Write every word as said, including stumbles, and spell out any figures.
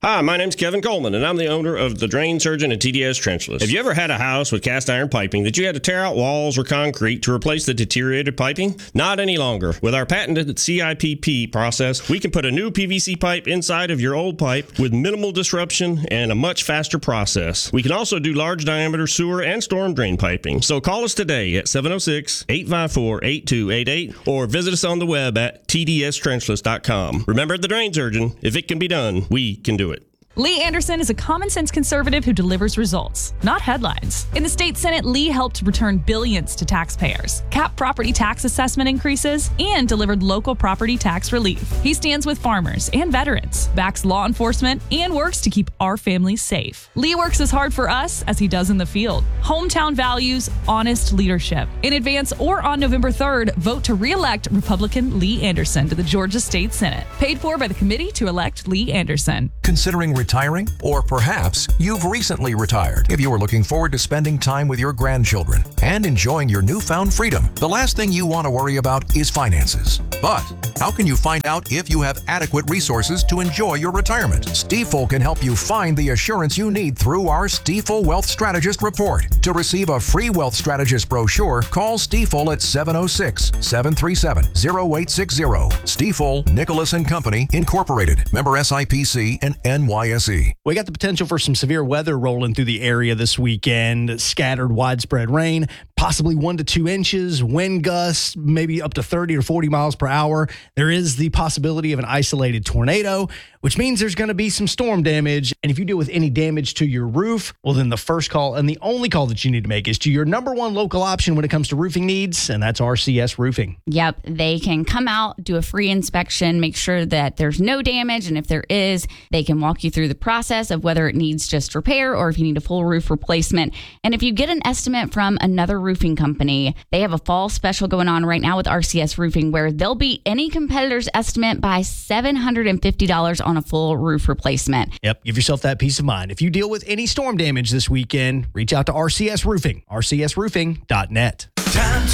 Hi, my name's Kevin Coleman, and I'm the owner of the Drain Surgeon and T D S Trenchless. Have you ever had a house with cast iron piping that you had to tear out walls or concrete to replace the deteriorated piping? Not any longer. With our patented C I P P process, we can put a new P V C pipe inside of your old pipe with minimal disruption and a much faster process. We can also do large diameter sewer and storm drain piping. So call us today at seven oh six, eight five four, eight two eight eight or visit us on the web at T D S trenchless dot com. Remember, the Drain Surgeon, if it can be done, we can do it. Lee Anderson is a common-sense conservative who delivers results, not headlines. In the state Senate, Lee helped return billions to taxpayers, capped property tax assessment increases, and delivered local property tax relief. He stands with farmers and veterans, backs law enforcement, and works to keep our families safe. Lee works as hard for us as he does in the field. Hometown values, honest leadership. In advance or on November third, vote to re-elect Republican Lee Anderson to the Georgia State Senate. Paid for by the Committee to Elect Lee Anderson. Considering retiring? Or perhaps you've recently retired. If you are looking forward to spending time with your grandchildren and enjoying your newfound freedom, the last thing you want to worry about is finances. But how can you find out if you have adequate resources to enjoy your retirement? Stifel can help you find the assurance you need through our Stifel Wealth Strategist Report. To receive a free Wealth Strategist brochure, call Stifel at seven oh six, seven three seven, oh eight six oh. Stifel, Nicholas and Company, Incorporated. Member S I P C and N Y S E. We got the potential for some severe weather rolling through the area this weekend. Scattered widespread rain, possibly one to two inches, wind gusts, maybe up to thirty or forty miles per hour. There is the possibility of an isolated tornado, which means there's going to be some storm damage. And if you deal with any damage to your roof, well, then the first call and the only call that you need to make is to your number one local option when it comes to roofing needs, and that's R C S Roofing. Yep. They can come out, do a free inspection, make sure that there's no damage. And if there is, they can walk you through the process of whether it needs just repair or if you need a full roof replacement. And if you get an estimate from another roofing company, they have a fall special going on right now with R C S Roofing where they'll beat any competitor's estimate by seven hundred fifty dollars on a full roof replacement. Yep. Give yourself that peace of mind. If you deal with any storm damage this weekend, reach out to R C S Roofing, R C S roofing dot net.